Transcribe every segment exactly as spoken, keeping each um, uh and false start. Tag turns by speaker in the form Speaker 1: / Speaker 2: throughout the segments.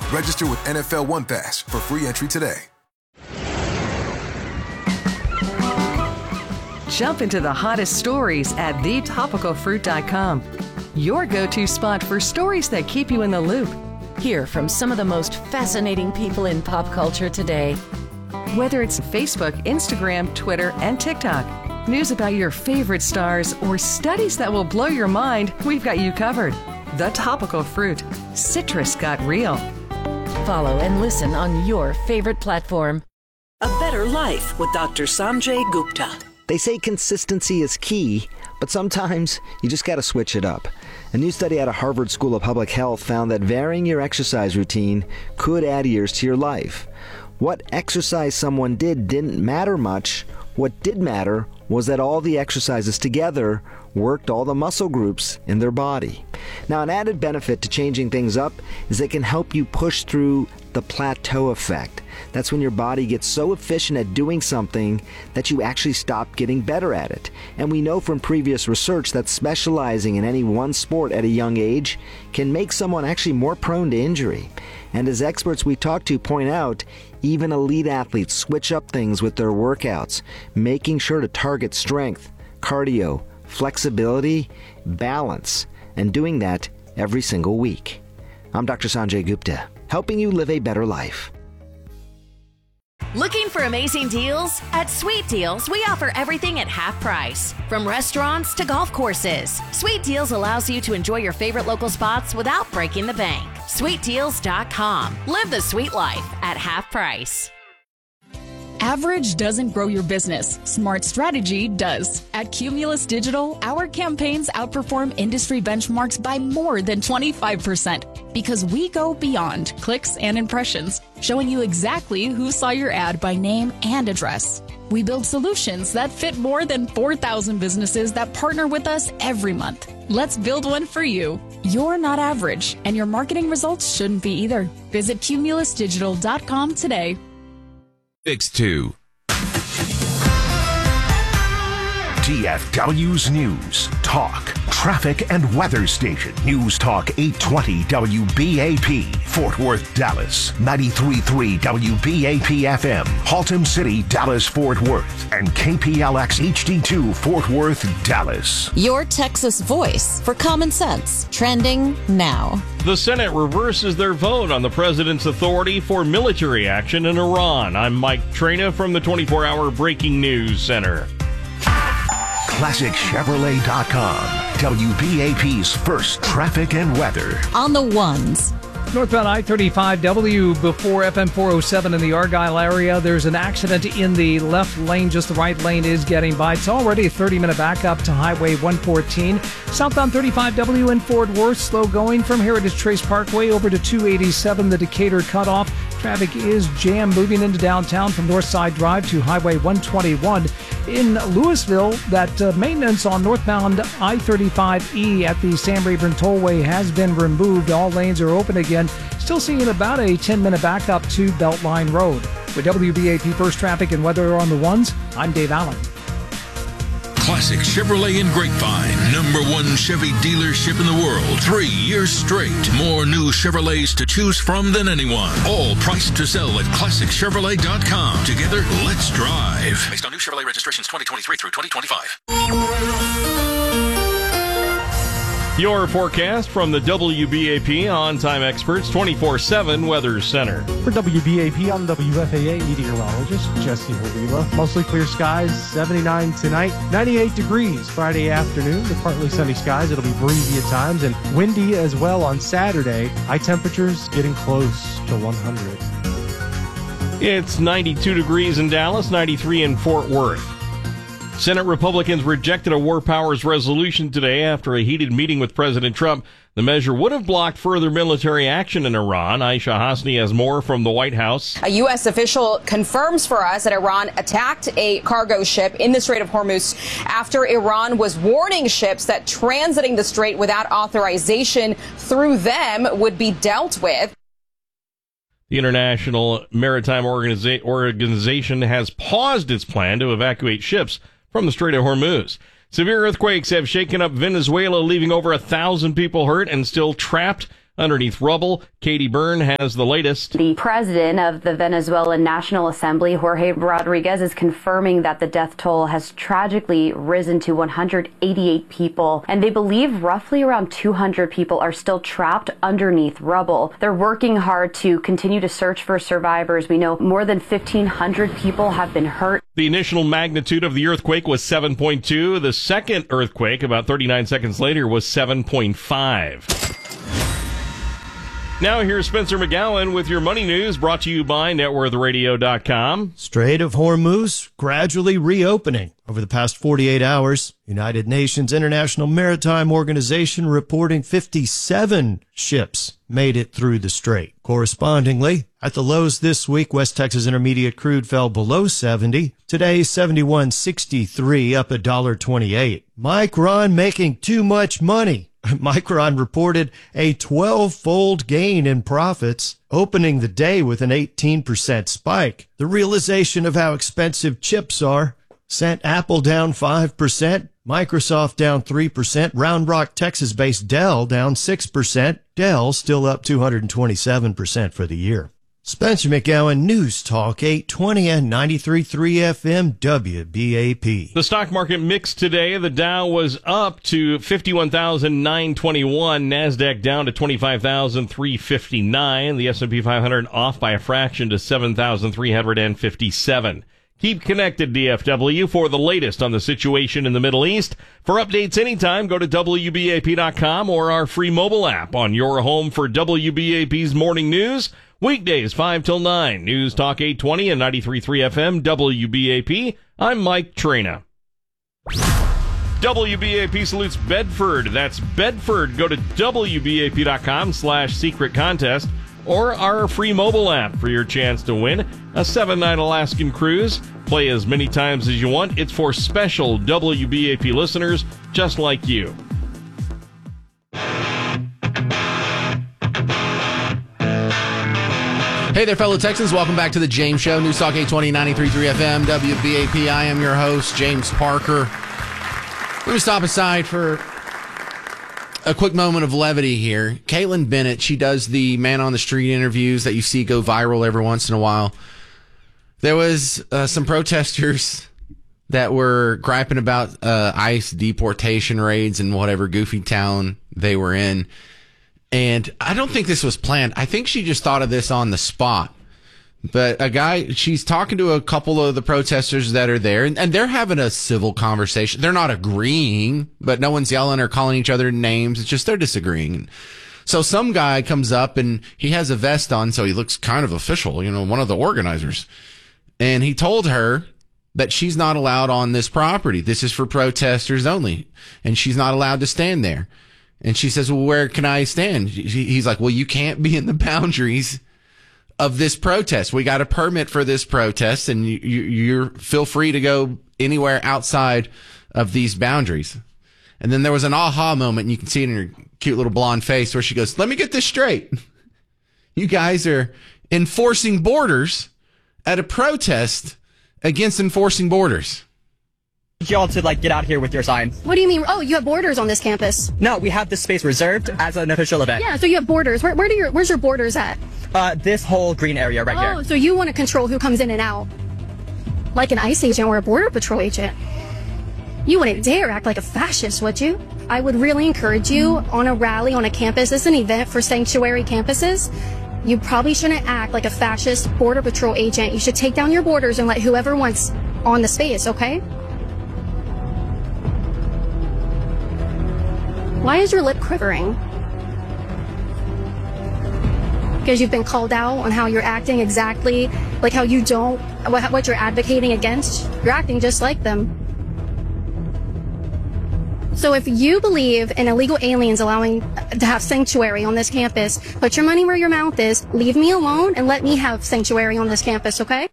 Speaker 1: Register with N F L One Pass for free entry today.
Speaker 2: Jump into the hottest stories at the topical fruit dot com. Your go-to spot for stories that keep you in the loop. Hear from some of the most fascinating people in pop culture today. Whether it's Facebook, Instagram, Twitter, and TikTok, news about your favorite stars, or studies that will blow your mind, we've got you covered. The Topical Fruit. Citrus got real. Follow and listen on your favorite platform.
Speaker 3: A Better Life with Doctor Sanjay Gupta.
Speaker 4: They say consistency is key, but sometimes you just got to switch it up. A new study out of Harvard School of Public Health found that varying your exercise routine could add years to your life. What exercise someone did didn't matter much. What did matter was that all the exercises together worked all the muscle groups in their body. Now, an added benefit to changing things up is it can help you push through the plateau effect. That's when your body gets so efficient at doing something that you actually stop getting better at it. And we know from previous research that specializing in any one sport at a young age can make someone actually more prone to injury. And as experts we talk to point out, even elite athletes switch up things with their workouts, making sure to target strength, cardio, flexibility, balance, and doing that every single week. I'm Doctor Sanjay Gupta, helping you live a better life.
Speaker 5: Looking for amazing deals? At Sweet Deals, we offer everything at half price. From restaurants to golf courses, Sweet Deals allows you to enjoy your favorite local spots without breaking the bank. sweet deals dot com. Live the sweet life at half price.
Speaker 6: Average doesn't grow your business. Smart strategy does. At Cumulus Digital, our campaigns outperform industry benchmarks by more than twenty-five percent because we go beyond clicks and impressions, showing you exactly who saw your ad by name and address. We build solutions that fit more than four thousand businesses that partner with us every month. Let's build one for you. You're not average, and your marketing results shouldn't be either. Visit cumulus digital dot com today.
Speaker 7: six two.
Speaker 8: T F W's News, Talk, Traffic and Weather Station. News Talk eight twenty W B A P, Fort Worth, Dallas. ninety-three point three W B A P F M, Haltom City, Dallas, Fort Worth. And K P L X H D two, Fort Worth, Dallas.
Speaker 9: Your Texas voice for common sense. Trending now.
Speaker 10: The Senate reverses their vote on the president's authority for military action in Iran. I'm Mike Trina from the twenty-four hour Breaking News Center.
Speaker 8: Classic Chevrolet dot com, W B A P's first traffic and weather.
Speaker 9: On the ones.
Speaker 11: Northbound I thirty-five W before F M four oh seven in the Argyle area. There's an accident in the left lane. Just the right lane is getting by. It's already a thirty-minute backup to Highway one fourteen. Southbound thirty-five W in Fort Worth. Slow going from Heritage Trace Parkway over to two eighty-seven, the Decatur cutoff. Traffic is jammed moving into downtown from Northside Drive to Highway one twenty-one. In Louisville, that uh, maintenance on northbound I thirty-five E at the Sam Rayburn Tollway has been removed. All lanes are open again. Still seeing about a ten-minute backup to Beltline Road. With W B A P First Traffic and Weather on the ones, I'm Dave Allen.
Speaker 7: Classic Chevrolet in Grapevine, number one Chevy dealership in the world, three years straight. More new Chevrolets to choose from than anyone. All priced to sell at classic chevrolet dot com. Together, let's drive. Based on new Chevrolet registrations twenty twenty-three through twenty twenty-five.
Speaker 10: Your forecast from the W B A P On-Time Experts twenty-four seven Weather Center.
Speaker 12: For W B A P, I'm W F A A meteorologist Jesse Oliva. Mostly clear skies, seventy-nine tonight, ninety-eight degrees Friday afternoon. The partly sunny skies, it'll be breezy at times and windy as well on Saturday. High temperatures getting close to one hundred.
Speaker 10: It's ninety-two degrees in Dallas, ninety-three in Fort Worth. Senate Republicans rejected a War Powers resolution today after a heated meeting with President Trump. The measure would have blocked further military action in Iran. Aisha Hasni has more from the White House.
Speaker 13: A U S official confirms for us that Iran attacked a cargo ship in the Strait of Hormuz after Iran was warning ships that transiting the strait without authorization through them would be dealt with.
Speaker 10: The International Maritime Organiza- Organization has paused its plan to evacuate ships from the Strait of Hormuz. Severe earthquakes have shaken up Venezuela, leaving over a thousand people hurt and still trapped underneath rubble. Katie Byrne has the latest.
Speaker 14: The president of the Venezuelan National Assembly, Jorge Rodriguez, is confirming that the death toll has tragically risen to one hundred eighty-eight people, and they believe roughly around two hundred people are still trapped underneath rubble. They're working hard to continue to search for survivors. We know more than fifteen hundred people have been hurt.
Speaker 10: The initial magnitude of the earthquake was seven point two. The second earthquake, about thirty-nine seconds later, was seven point five. Now here's Spencer McGowan with your money news, brought to you by net worth radio dot com.
Speaker 15: Strait of Hormuz gradually reopening. Over the past forty-eight hours, United Nations International Maritime Organization reporting fifty-seven ships made it through the strait. Correspondingly, at the lows this week, West Texas Intermediate crude fell below seventy. Today, seventy-one sixty-three, up one dollar twenty-eight. Micron making too much money. Micron reported a twelve-fold gain in profits, opening the day with an eighteen percent spike. The realization of how expensive chips are sent Apple down five percent, Microsoft down three percent, Round Rock, Texas-based Dell down six percent, Dell still up two hundred twenty-seven percent for the year. Spencer McGowan, News Talk eight twenty and ninety-three point three F M W B A P.
Speaker 10: The stock market mixed today. The Dow was up to fifty-one thousand nine hundred twenty-one. NASDAQ down to twenty-five thousand three hundred fifty-nine. The S and P five hundred off by a fraction to seven thousand three hundred fifty-seven. Keep connected, D F W, for the latest on the situation in the Middle East. For updates anytime, go to W B A P dot com or our free mobile app on your home for W B A P's morning news. Weekdays five till nine. News Talk eight twenty and ninety-three point three F M W B A P. I'm Mike Trina. W B A P salutes Bedford. That's Bedford. Go to W B A P dot com slash secret contest or our free mobile app for your chance to win a seven-night Alaskan cruise. Play as many times as you want. It's for special W B A P listeners just like you.
Speaker 16: Hey there, fellow Texans. Welcome back to the James Show. News Talk eight twenty, ninety-three point three F M, W B A P. I am your host, James Parker. Let me stop aside for a quick moment of levity here. Caitlin Bennett, she does the man on the street interviews that you see go viral every once in a while. There was uh, some protesters that were griping about uh, ICE deportation raids in whatever goofy town they were in. And I don't think this was planned. I think she just thought of this on the spot. But a guy, she's talking to a couple of the protesters that are there, and, and they're having a civil conversation. They're not agreeing, but no one's yelling or calling each other names. It's just they're disagreeing. So some guy comes up, and he has a vest on, so he looks kind of official, you know, one of the organizers. And he told her that she's not allowed on this property. This is for protesters only, and she's not allowed to stand there. And she says, well, where can I stand? He's like, well, you can't be in the boundaries of this protest. We got a permit for this protest, and you, you you're feel free to go anywhere outside of these boundaries. And then there was an aha moment, and you can see it in her cute little blonde face, where she goes, let me get this straight. You guys are enforcing borders at a protest against enforcing borders.
Speaker 17: Y'all to like get out here with your sign.
Speaker 18: What do you mean? Oh, you have borders on this campus?
Speaker 17: No, we have this space reserved as an official event.
Speaker 18: Yeah, so you have borders. Where, where do your where's your borders at?
Speaker 17: Uh, this whole green area right
Speaker 18: oh,
Speaker 17: here.
Speaker 18: Oh, so you want to control who comes in and out, like an ICE agent or a border patrol agent? You wouldn't dare act like a fascist, would you? I would really encourage you on a rally on a campus. This is an event for sanctuary campuses. You probably shouldn't act like a fascist border patrol agent. You should take down your borders and let whoever wants on the space, okay? Why is your lip quivering? Because you've been called out on how you're acting exactly like how you don't, what, what you're advocating against. You're acting just like them. So if you believe in illegal aliens allowing to have sanctuary on this campus, put your money where your mouth is, leave me alone, and let me have sanctuary on this campus, okay?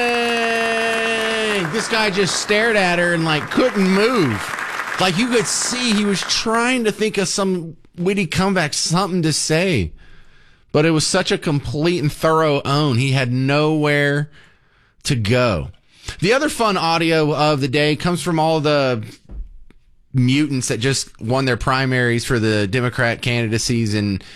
Speaker 16: Dang! This guy just stared at her and like couldn't move. Like, you could see he was trying to think of some witty comeback, something to say. But it was such a complete and thorough own. He had nowhere to go. The other fun audio of the day comes from all the mutants that just won their primaries for the Democrat candidacies in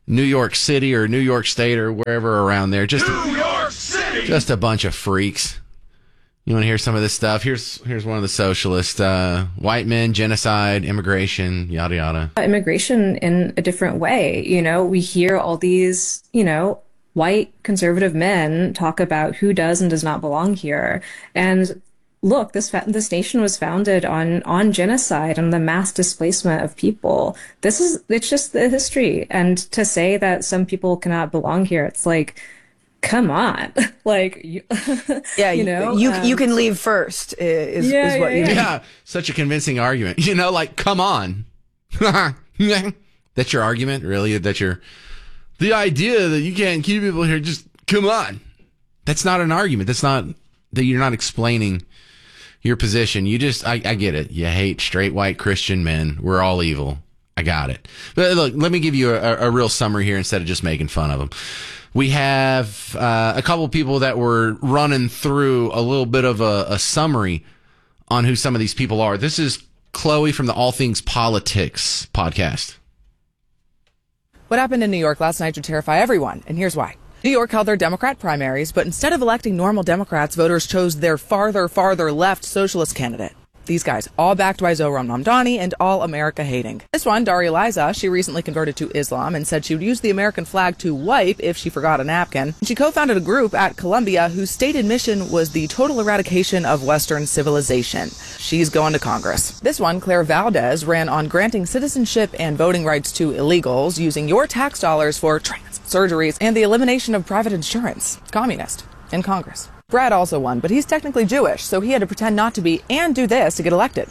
Speaker 16: New York City or New York State or wherever around there. Just
Speaker 7: New York City!
Speaker 16: Just a bunch of freaks. You want to hear some of this stuff? Here's here's one of the socialists. Uh, white men, genocide, immigration, yada, yada.
Speaker 19: Immigration in a different way. You know, we hear all these, you know, white conservative men talk about who does and does not belong here. And look, this fa- this nation was founded on on genocide and the mass displacement of people. This is, it's just the history. And to say that some people cannot belong here, it's like, come on, like, you,
Speaker 20: yeah,
Speaker 19: you know,
Speaker 20: you
Speaker 19: um,
Speaker 20: you can leave first. Is,
Speaker 19: yeah,
Speaker 20: is what
Speaker 19: yeah,
Speaker 20: you
Speaker 19: yeah.
Speaker 20: mean.
Speaker 16: Yeah, such a convincing argument. You know, like, come on. That's your argument, really? That's your the idea that you can't keep people here. Just come on. That's not an argument. That's not that you're not explaining your position. You just, I, I get it. You hate straight white Christian men. We're all evil. I got it. But look, let me give you a, a real summary here instead of just making fun of them. We have uh, a couple of people that were running through a little bit of a, a summary on who some of these people are. This is Chloe from the All Things Politics podcast.
Speaker 21: What happened in New York last night should terrify everyone, and here's why. New York held their Democrat primaries, but instead of electing normal Democrats, voters chose their farther, farther left socialist candidate. These guys, all backed by Zohran Mamdani and all America hating. This one, Daria Liza, she recently converted to Islam and said she would use the American flag to wipe if she forgot a napkin. She co-founded a group at Columbia whose stated mission was the total eradication of Western civilization. She's going to Congress. This one, Claire Valdez, ran on granting citizenship and voting rights to illegals using your tax dollars for trans, surgeries, and the elimination of private insurance. Communist in Congress. Brad also won, but he's technically Jewish, so he had to pretend not to be and do this to get elected.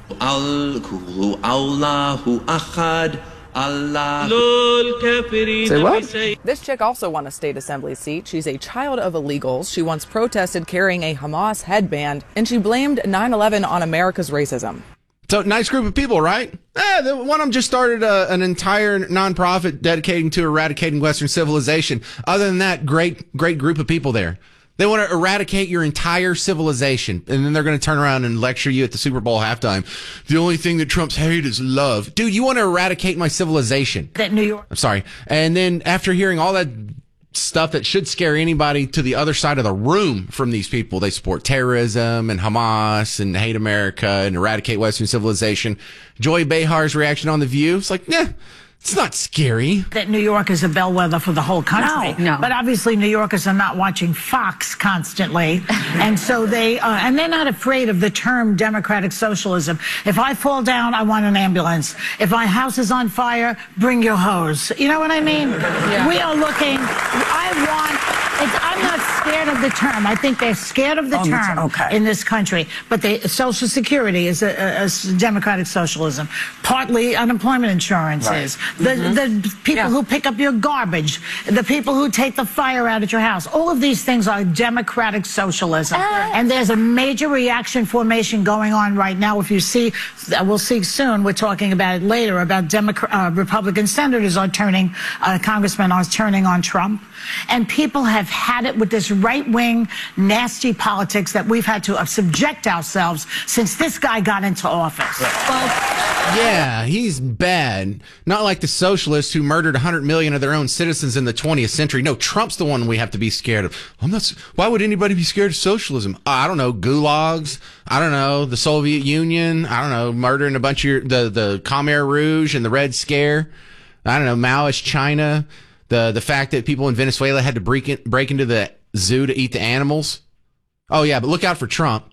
Speaker 21: Say what? This chick also won a state assembly seat. She's a child of illegals. She once protested carrying a Hamas headband, and she blamed nine eleven on America's racism.
Speaker 16: So, nice group of people, right? Eh, the, one of them just started a, an entire nonprofit dedicating to eradicating Western civilization. Other than that, great, great group of people there. They want to eradicate your entire civilization, and then they're going to turn around and lecture you at the Super Bowl halftime. The only thing that Trump's hate is love. Dude, you want to eradicate my civilization.
Speaker 22: That New York.
Speaker 16: I'm sorry. And then after hearing all that stuff that should scare anybody to the other side of the room from these people, they support terrorism and Hamas and hate America and eradicate Western civilization. Joy Behar's reaction on The View, it's like, nah. It's not scary.
Speaker 22: That New York is a bellwether for the whole country.
Speaker 20: No, no.
Speaker 22: But obviously New Yorkers are not watching Fox constantly. And so they, uh, and they're not afraid of the term democratic socialism. If I fall down, I want an ambulance. If my house is on fire, bring your hose. You know what I mean? Yeah. We are looking, I want, it's, I'm not scared of the term. I think they're scared of the oh, term okay. in this country. But they, Social Security is a, a, a democratic socialism. Partly unemployment insurance right. is. The, mm-hmm. the people yeah. who pick up your garbage, the people who take the fire out at your house, all of these things are democratic socialism. Uh, and there's a major reaction formation going on right now. If you see, we'll see soon, we're talking about it later, about Democrat, uh, Republican senators are turning, uh, congressmen are turning on Trump. And people have had it with this right-wing, nasty politics that we've had to uh, subject ourselves since this guy got into office.
Speaker 16: Right. Well, yeah, he's bad. Not like the socialists who murdered one hundred million of their own citizens in the twentieth century. No, Trump's the one we have to be scared of. I'm not. Why would anybody be scared of socialism? I don't know, gulags. I don't know, the Soviet Union. I don't know, murdering a bunch of your, the the Khmer Rouge and the Red Scare. I don't know, Maoist China. The the fact that people in Venezuela had to break in, break into the zoo to eat the animals. Oh yeah, but look out for Trump.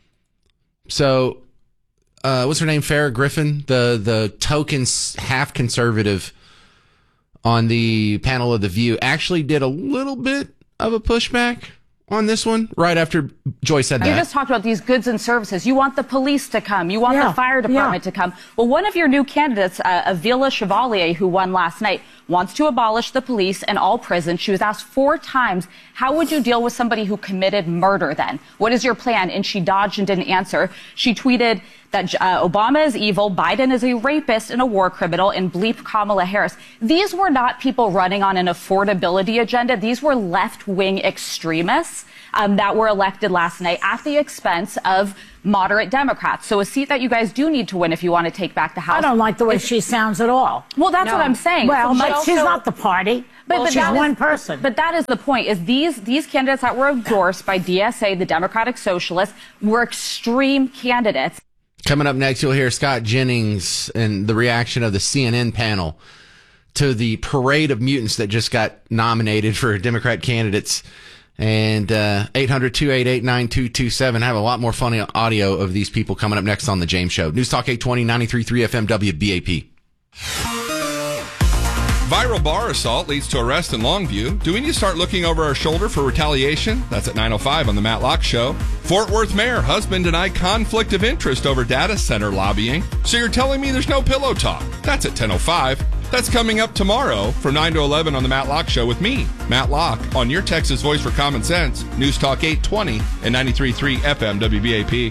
Speaker 16: So. Uh, what's her name? Farrah Griffin, the the token half conservative on the panel of The View, actually did a little bit of a pushback on this one right after Joy said that.
Speaker 23: You just talked about these goods and services. You want the police to come. You want yeah. the fire department yeah. to come. Well, one of your new candidates, uh, Avila Chevalier, who won last night, wants to abolish the police and all prisons. She was asked four times, how would you deal with somebody who committed murder then? What is your plan? And she dodged and didn't answer. She tweeted that uh, Obama is evil, Biden is a rapist and a war criminal, and bleep Kamala Harris. These were not people running on an affordability agenda. These were left-wing extremists um, that were elected last night at the expense of moderate Democrats. So a seat that you guys do need to win if you want to take back the House.
Speaker 22: I don't like the way she sounds at all.
Speaker 23: Well, that's
Speaker 22: No.
Speaker 23: what I'm saying.
Speaker 22: Well,
Speaker 23: So
Speaker 22: but
Speaker 23: she also-
Speaker 22: she's not the party.
Speaker 23: But, but
Speaker 22: she's
Speaker 23: that is-
Speaker 22: one person.
Speaker 23: But that is the point, is these, these candidates that were endorsed by D S A, the Democratic Socialists, were extreme candidates.
Speaker 16: Coming up next, you'll hear Scott Jennings and the reaction of the C N N panel to the parade of mutants that just got nominated for Democrat candidates. And uh, eight hundred, two eight eight, nine two two seven. I have a lot more funny audio of these people coming up next on The James Show. News Talk eight twenty, ninety-three point three F M W B A P.
Speaker 1: Viral bar assault leads to arrest in Longview. Do we need to start looking over our shoulder for retaliation? That's at nine oh five on the Matt Locke Show. Fort Worth Mayor, husband denied conflict of interest over data center lobbying. So you're telling me there's no pillow talk? That's at ten oh five. That's coming up tomorrow from nine to eleven on the Matt Locke Show with me, Matt Locke, on your Texas voice for common sense. News Talk eight twenty and ninety-three point three F M W B A P.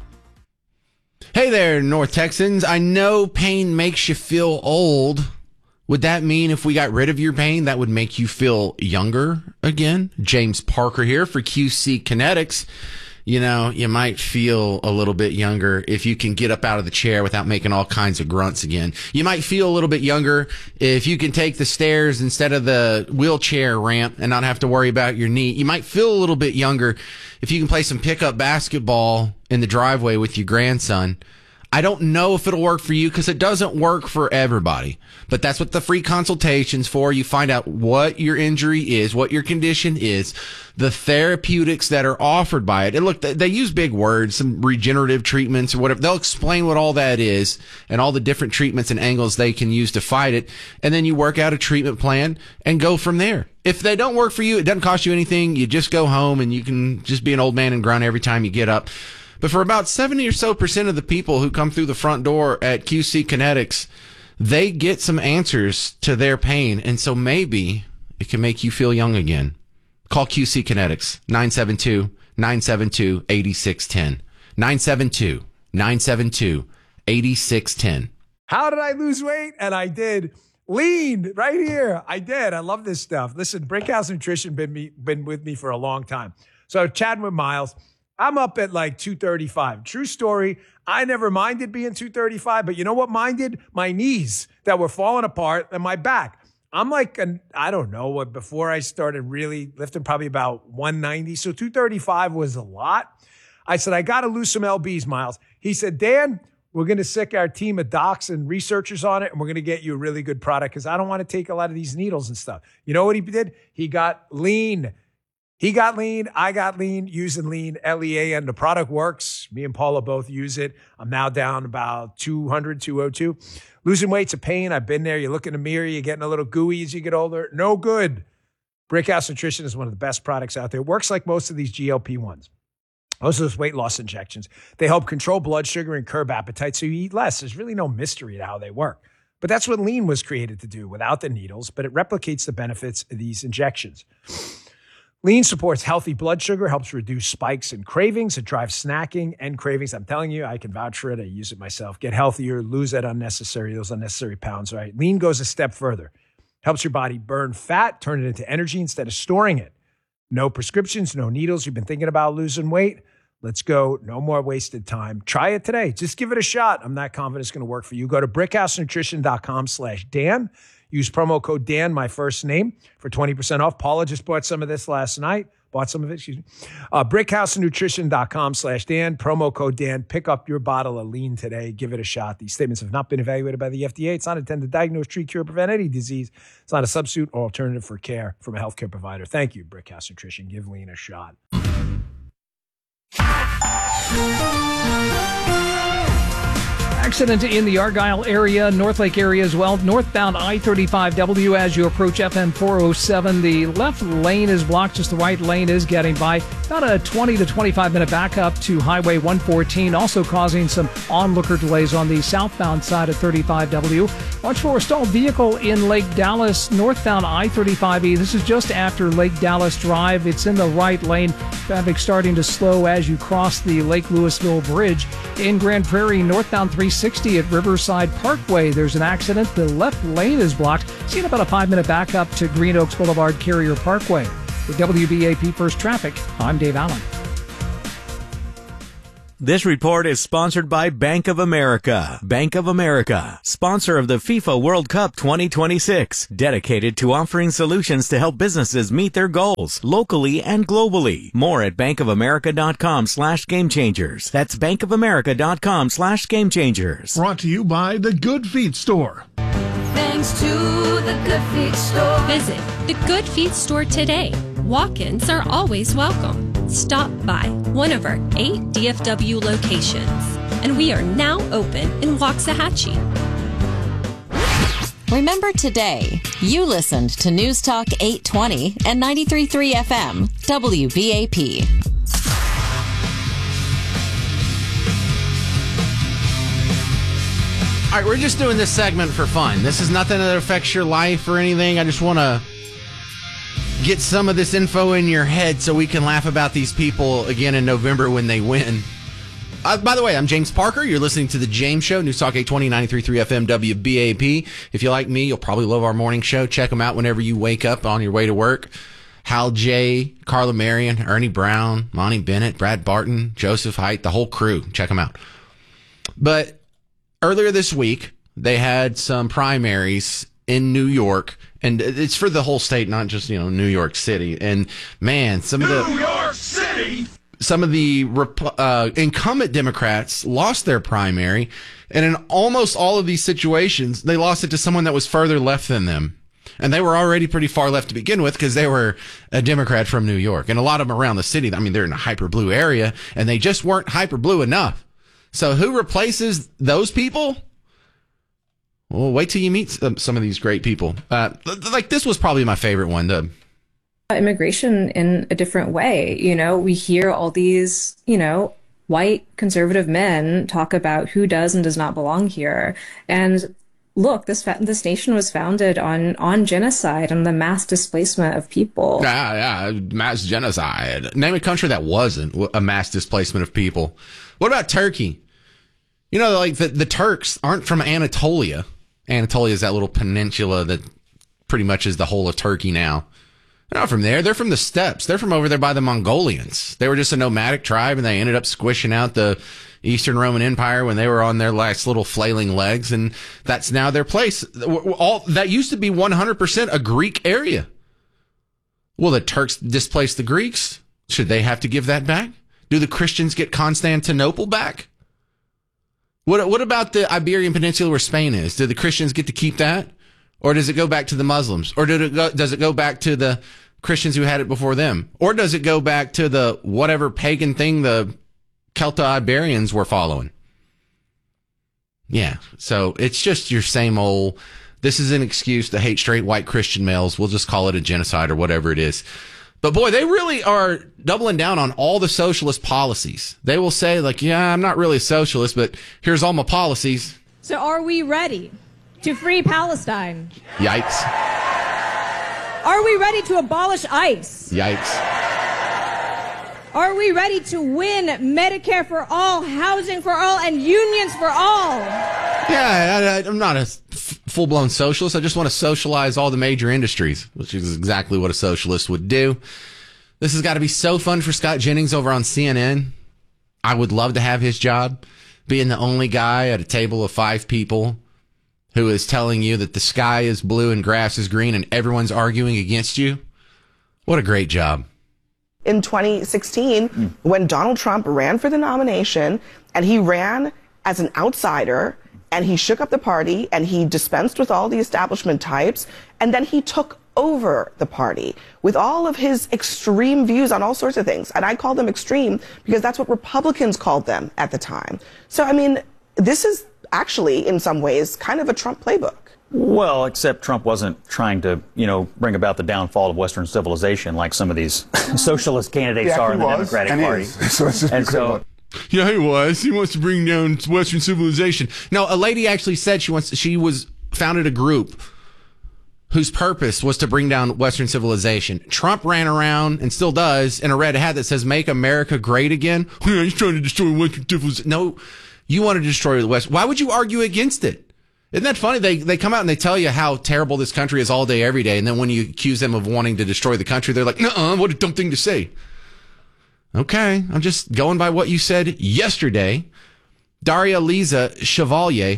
Speaker 16: Hey there, North Texans. I know pain makes you feel old. Would that mean if we got rid of your pain, that would make you feel younger again? James Parker here for Q C Kinetics. You know, you might feel a little bit younger if you can get up out of the chair without making all kinds of grunts again. You might feel a little bit younger if you can take the stairs instead of the wheelchair ramp and not have to worry about your knee. You might feel a little bit younger if you can play some pickup basketball in the driveway with your grandson. I don't know if it'll work for you because it doesn't work for everybody, but that's what the free consultation's for. You find out what your injury is, what your condition is, the therapeutics that are offered by it. And look, they use big words, some regenerative treatments or whatever. They'll explain what all that is and all the different treatments and angles they can use to fight it. And then you work out a treatment plan and go from there. If they don't work for you, it doesn't cost you anything. You just go home and you can just be an old man and grunt every time you get up. But for about seventy or so percent of the people who come through the front door at Q C Kinetics, they get some answers to their pain. And so maybe it can make you feel young again. Call Q C Kinetics, nine seven two, nine seven two, eight six one zero. nine seven two, nine seven two, eight six one zero.
Speaker 2: How did I lose weight? And I did. Lean right here. I did. I love this stuff. Listen, Brickhouse Nutrition been me, been with me for a long time. So chatting with Miles, I'm up at like two thirty-five. True story. I never minded being two thirty-five, but you know what minded? My knees that were falling apart and my back. I'm like, an, I don't know what, before I started really lifting, probably about one ninety. So two thirty-five was a lot. I said, I got to lose some L Bs, Miles. He said, Dan, we're going to sick our team of docs and researchers on it, and we're going to get you a really good product because I don't want to take a lot of these needles and stuff. You know what he did? He got lean. He got lean. I got lean using lean, L E A N. The product works. Me and Paula both use it. I'm now down about two hundred, two oh two. Losing weight's a pain. I've been there. You look in the mirror, you're getting a little gooey as you get older. No good. Brickhouse Nutrition is one of the best products out there. It works like most of these G L P ones. Most of those weight loss injections. They help control blood sugar and curb appetite so you eat less. There's really no mystery to how they work. But that's what lean was created to do without the needles, but it replicates the benefits of these injections. Lean supports healthy blood sugar, helps reduce spikes and cravings. It drives snacking and cravings. I'm telling you, I can vouch for it. I use it myself. Get healthier, lose that unnecessary, those unnecessary pounds, right? Lean goes a step further. Helps your body burn fat, turn it into energy instead of storing it. No prescriptions, no needles. You've been thinking about losing weight? Let's go. No more wasted time. Try it today. Just give it a shot. I'm not confident it's going to work for you. Go to brickhousenutrition.com slash Dan. Use promo code Dan, my first name, for twenty percent off. Paula just bought some of this last night. Bought some of it, excuse me. Uh, brickhousenutrition.com slash Dan. Promo code Dan. Pick up your bottle of lean today. Give it a shot. These statements have not been evaluated by the F D A. It's not intended to diagnose, treat, cure, prevent any disease. It's not a substitute or alternative for care from a healthcare provider. Thank you, Brickhouse Nutrition. Give lean a shot.
Speaker 11: Accident in the Argyle area, Northlake area as well. Northbound I thirty-five W as you approach F M four oh seven. The left lane is blocked, just the right lane is getting by. About a twenty to twenty-five minute backup to Highway one fourteen, also causing some onlooker delays on the southbound side of thirty-five W. Watch for a stalled vehicle in Lake Dallas, northbound I thirty-five E. This is just after Lake Dallas Drive. It's in the right lane. Traffic starting to slow as you cross the Lake Louisville Bridge. In Grand Prairie, northbound three sixty at Riverside Parkway, there's an accident. The left lane is blocked. Seeing about a five-minute backup to Green Oaks Boulevard, Carrier Parkway. With W B A P First Traffic, I'm Dave Allen.
Speaker 3: This report is sponsored by Bank of America. Bank of America, sponsor of the FIFA World Cup twenty twenty-six, dedicated to offering solutions to help businesses meet their goals locally and globally. More at bankofamerica.com slash game changers. That's bankofamerica.com slash game changers.
Speaker 4: Brought to you by the Good Feet Store.
Speaker 5: Thanks to the Good Feet Store. Visit the Good Feet Store today. Walk-ins are always welcome. Stop by one of our eight D F W locations. And we are now open in Waxahachie.
Speaker 9: Remember today, you listened to News Talk eight twenty and ninety-three point three F M, W B A P.
Speaker 16: All right, we're just doing this segment for fun. This is nothing that affects your life or anything. I just want to get some of this info in your head so we can laugh about these people again in November when they win. Uh, by the way, I'm James Parker. You're listening to The James Show, News Talk eight twenty, ninety-three point three F M, W B A P. If you like me, you'll probably love our morning show. Check them out whenever you wake up on your way to work. Hal J., Carla Marion, Ernie Brown, Monty Bennett, Brad Barton, Joseph Haidt, the whole crew. Check them out. But earlier this week, they had some primaries in New York, and it's for the whole state, not just, you know, New York City. And man, some of the New York City, some of the uh, incumbent Democrats lost their primary, and in almost all of these situations, they lost it to someone that was further left than them. And they were already pretty far left to begin with because they were a Democrat from New York, and a lot of them around the city. I mean, they're in a hyper blue area, and they just weren't hyper blue enough. So who replaces those people? Well, wait till you meet some, some of these great people. Uh, like this was probably my favorite one. To...
Speaker 19: Immigration in a different way. You know, we hear all these, you know, white conservative men talk about who does and does not belong here. And look, this this nation was founded on on genocide and the mass displacement of people.
Speaker 16: Yeah, yeah, mass genocide. Name a country that wasn't a mass displacement of people. What about Turkey? You know, like the, the Turks aren't from Anatolia. Anatolia is that little peninsula that pretty much is the whole of Turkey now. They're not from there. They're from the steppes. They're from over there by the Mongolians. They were just a nomadic tribe, and they ended up squishing out the Eastern Roman Empire when they were on their last little flailing legs, and that's now their place. All that used to be one hundred percent a Greek area. Well, the Turks displaced the Greeks. Should they have to give that back? Do the Christians get Constantinople back? What what about the Iberian Peninsula where Spain is? Do the Christians get to keep that? Or does it go back to the Muslims? Or did it go, does it go back to the Christians who had it before them? Or does it go back to the whatever pagan thing the Celto-Iberians were following? Yeah, so it's just your same old, this is an excuse to hate straight white Christian males. We'll just call it a genocide or whatever it is. But boy, they really are doubling down on all the socialist policies. They will say, like, yeah, I'm not really a socialist, but here's all my policies.
Speaker 24: So are we ready to free Palestine?
Speaker 16: Yikes.
Speaker 24: Are we ready to abolish ICE?
Speaker 16: Yikes.
Speaker 24: Are we ready to win Medicare for all, housing for all, and unions for all?
Speaker 16: Yeah, I, I'm not a f- full-blown socialist. I just want to socialize all the major industries, which is exactly what a socialist would do. This has got to be so fun for Scott Jennings over on C N N. I would love to have his job, being the only guy at a table of five people who is telling you that the sky is blue and grass is green and everyone's arguing against you. What a great job.
Speaker 25: In twenty sixteen, mm. when Donald Trump ran for the nomination, and he ran as an outsider, and he shook up the party, and he dispensed with all the establishment types, and then he took over the party with all of his extreme views on all sorts of things. And I call them extreme because that's what Republicans called them at the time. So, I mean, this is actually, in some ways, kind of a Trump playbook.
Speaker 26: Well, except Trump wasn't trying to, you know, bring about the downfall of Western civilization like some of these socialist candidates yeah, are in the was, Democratic
Speaker 27: and
Speaker 26: Party.
Speaker 27: So
Speaker 26: and so,
Speaker 16: yeah, he was. He wants to bring down Western civilization. No, a lady actually said she wants. She was founded a group whose purpose was to bring down Western civilization. Trump ran around and still does in a red hat that says "Make America Great Again." Yeah, he's trying to destroy Western civilization. No, you want to destroy the West. Why would you argue against it? Isn't that funny? They they come out and they tell you how terrible this country is all day, every day. And then when you accuse them of wanting to destroy the country, they're like, nuh-uh, what a dumb thing to say. Okay, I'm just going by what you said yesterday. Daria Lisa Chevalier,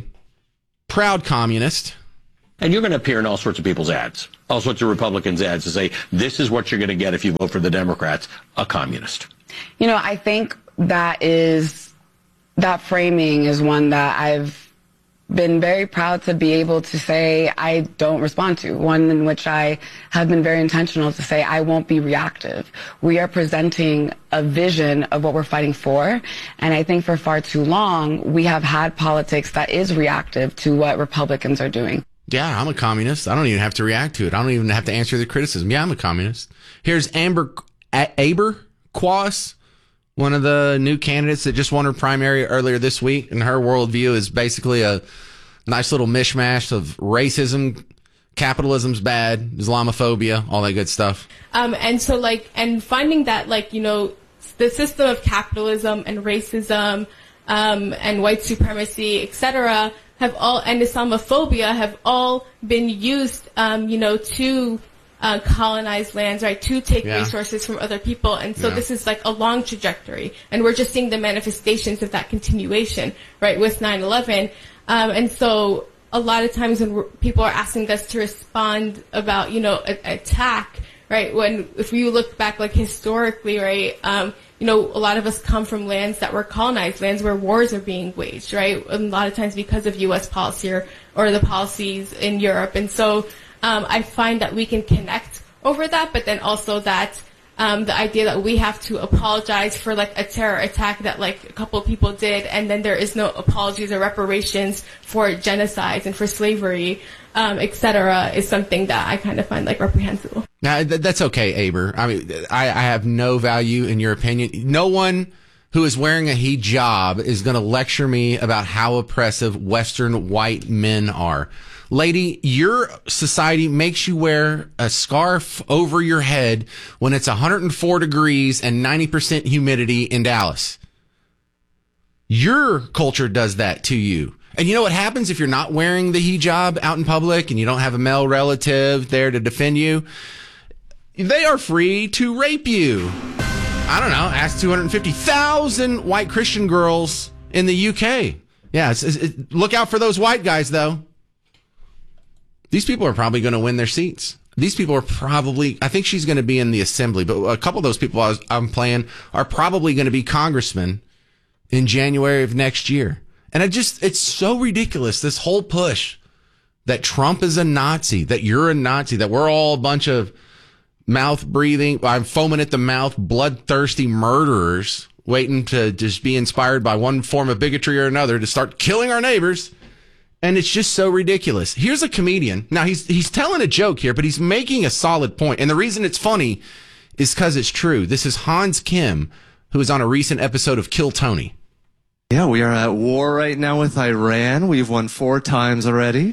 Speaker 16: proud communist.
Speaker 6: And you're going to appear in all sorts of people's ads, all sorts of Republicans' ads to say, this is what you're going to get if you vote for the Democrats, a communist.
Speaker 8: You know, I think that is, that framing is one that I've been very proud to be able to say I don't respond to, one in which I have been very intentional to say I won't be reactive. We are presenting a vision of what we're fighting for, and I think for far too long we have had politics that is reactive to what Republicans are doing.
Speaker 16: Yeah, I'm a communist. I don't even have to react to it. I don't even have to answer the criticism. Yeah, I'm a communist. Here's Amber Aber Quas, one of the new candidates that just won her primary earlier this week, and her worldview is basically a nice little mishmash of racism, capitalism's bad, Islamophobia, all that good stuff.
Speaker 12: Um, and so, like, and finding that, like, you know, the system of capitalism and racism um, and white supremacy, et cetera, have all, and Islamophobia have all been used, um, you know, to Uh, colonize lands, right, to take
Speaker 13: Yeah.
Speaker 12: resources from other people. And so
Speaker 13: Yeah.
Speaker 12: this is like a long trajectory. And we're just seeing the manifestations of that continuation, right, with nine eleven. Um, and so a lot of times when we're, people are asking us to respond about, you know, an attack, right, when if you look back, like, historically, right, um, you know, a lot of us come from lands that were colonized, lands where wars are being waged, right, a lot of times because of U S policy or, or the policies in Europe. And so Um, I find that we can connect over that, but then also that um, the idea that we have to apologize for, like, a terror attack that, like, a couple of people did, and then there is no apologies or reparations for genocides and for slavery, um, et cetera, is something that I kind of find, like, reprehensible.
Speaker 16: Now, th- that's okay, Aber. I mean, I, I have no value in your opinion. No one who is wearing a hijab is going to lecture me about how oppressive Western white men are. Lady, your society makes you wear a scarf over your head when it's one hundred four degrees and ninety percent humidity in Dallas. Your culture does that to you. And you know what happens if you're not wearing the hijab out in public and you don't have a male relative there to defend you? They are free to rape you. I don't know, ask two hundred fifty thousand white Christian girls in the U K. Yeah, it's, it's, it, look out for those white guys, though. These people are probably going to win their seats. These people are probably, I think she's going to be in the assembly, but a couple of those people I was, I'm playing are probably going to be congressmen in January of next year. And I just, it's so ridiculous, this whole push that Trump is a Nazi, that you're a Nazi, that we're all a bunch of mouth breathing, I'm foaming at the mouth, bloodthirsty murderers waiting to just be inspired by one form of bigotry or another to start killing our neighbors. And it's just so ridiculous. Here's a comedian. Now, he's he's telling a joke here, but he's making a solid point. And the reason it's funny is because it's true. This is Hans Kim, who is on a recent episode of Kill Tony.
Speaker 14: Yeah, we are at war right now with Iran. We've won four times already.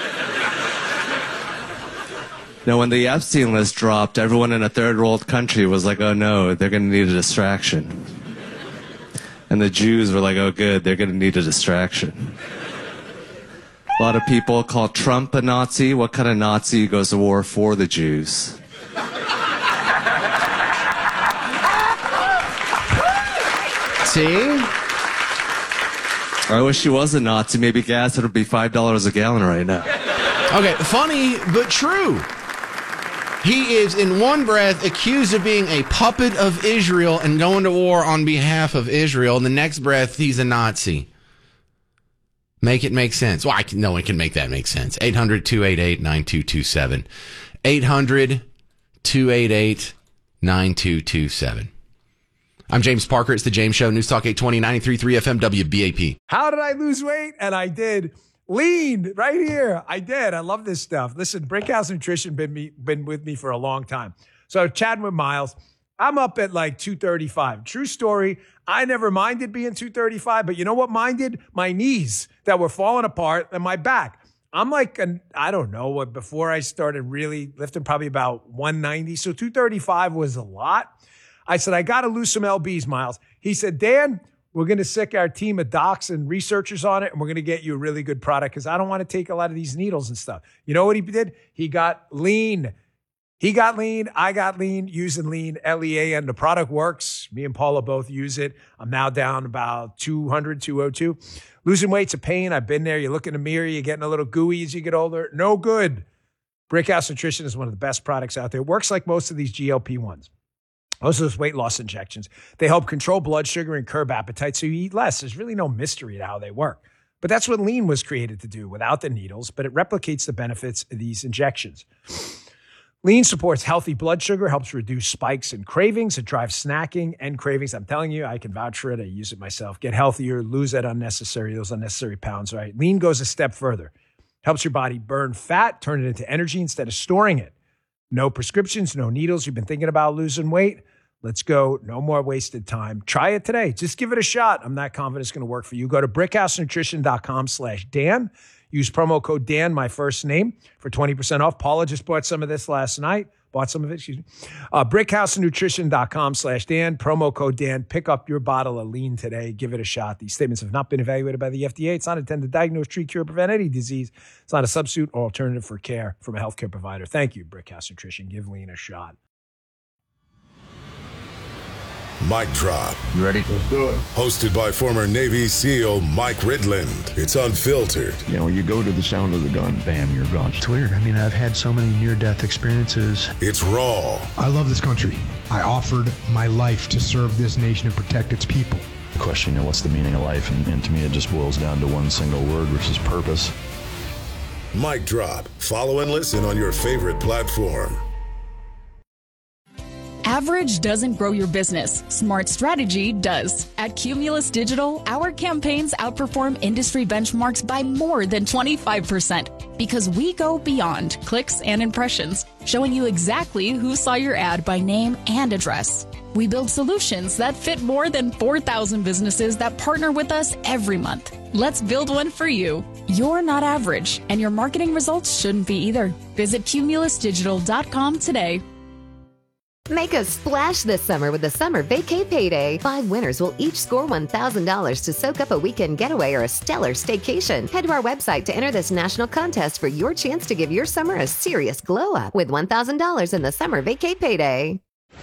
Speaker 14: Now, when the Epstein list dropped, everyone in a third world country was like, oh no, they're going to need a distraction. And the Jews were like, oh good, they're going to need a distraction. A lot of people call Trump a Nazi. What kind of Nazi goes to war for the Jews? See? I wish he was a Nazi. Maybe gas would be five dollars a gallon right now.
Speaker 16: Okay, funny but true. He is in one breath accused of being a puppet of Israel and going to war on behalf of Israel. In the next breath, he's a Nazi. Make it make sense. Well, I can, no one can make that make sense. eight hundred, two eight eight, nine two two seven. eight hundred, two eight eight, nine two two seven. I'm James Parker. It's the James Show. News Talk eight twenty, ninety-three point three F M W B A P.
Speaker 2: How did I lose weight? And I did. Lean right here. I did. I love this stuff. Listen, Brickhouse Nutrition been me, been with me for a long time. So chatting with Miles, I'm up at like two thirty-five. True story. I never minded being two thirty-five, but you know what minded? My knees that were falling apart and my back. I'm like, an, I don't know what, before I started really lifting, probably about one ninety. So two thirty-five was a lot. I said, I got to lose some L Bs, Miles. He said, Dan, we're going to sick our team of docs and researchers on it, and we're going to get you a really good product because I don't want to take a lot of these needles and stuff. You know what he did? He got lean. He got lean. I got lean using lean, L E A N. The product works. Me and Paula both use it. I'm now down about two hundred, two oh two. Losing weight's a pain. I've been there. You look in the mirror, you're getting a little gooey as you get older. No good. Brickhouse Nutrition is one of the best products out there. It works like most of these G L P ones. Most of those weight loss injections. They help control blood sugar and curb appetite so you eat less. There's really no mystery to how they work. But that's what lean was created to do without the needles, but it replicates the benefits of these injections. Lean supports healthy blood sugar, helps reduce spikes and cravings. It drives snacking and cravings. I'm telling you, I can vouch for it. I use it myself. Get healthier, lose that unnecessary, those unnecessary pounds, right? Lean goes a step further. Helps your body burn fat, turn it into energy instead of storing it. No prescriptions, no needles. You've been thinking about losing weight? Let's go. No more wasted time. Try it today. Just give it a shot. I'm not confident it's going to work for you. Go to brickhousenutrition.com slash Dan. Use promo code Dan, my first name, for twenty percent off. Paula just bought some of this last night. Bought some of it, excuse me. Uh, brickhousenutrition.com slash Dan. Promo code Dan. Pick up your bottle of lean today. Give it a shot. These statements have not been evaluated by the F D A. It's not intended to diagnose, treat, cure, prevent any disease. It's not a substitute or alternative for care from a healthcare provider. Thank you, Brickhouse Nutrition. Give lean a shot.
Speaker 7: Mic Drop. You ready? Let's do it. Hosted by former Navy SEAL Mike Ridland. It's unfiltered.
Speaker 10: You know, you go to the sound of the gun, bam, you're gone.
Speaker 13: It's weird. I mean, I've had so many near-death experiences.
Speaker 7: It's raw.
Speaker 15: I love this country. I offered my life to serve this nation and protect its people.
Speaker 10: The question, you know, what's the meaning of life? And, and to me, it just boils down to one single word, which is purpose.
Speaker 7: Mic Drop. Follow and listen on your favorite platform.
Speaker 17: Average doesn't grow your business. Smart strategy does. At Cumulus Digital, our campaigns outperform industry benchmarks by more than twenty-five percent because we go beyond clicks and impressions, showing you exactly who saw your ad by name and address. We build solutions that fit more than four thousand businesses that partner with us every month. Let's build one for you. You're not average, and your marketing results shouldn't be either. Visit cumulus digital dot com today.
Speaker 18: Make a splash this summer with the Summer Vacay Payday. Five winners will each score one thousand dollars to soak up a weekend getaway or a stellar staycation. Head to our website to enter this national contest for your chance to give your summer a serious glow up with one thousand dollars in the Summer Vacay Payday.